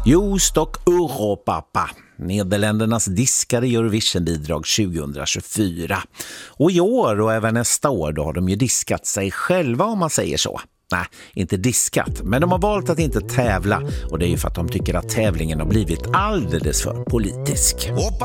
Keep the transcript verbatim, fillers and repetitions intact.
Just och Europapa, Nederländernas diskare Eurovision-bidrag tjugohundratjugofyra. Och i år och även nästa år då har de ju diskat sig själva, om man säger så. Nej, inte diskat, men de har valt att inte tävla, och det är ju för att de tycker att tävlingen har blivit alldeles för politisk.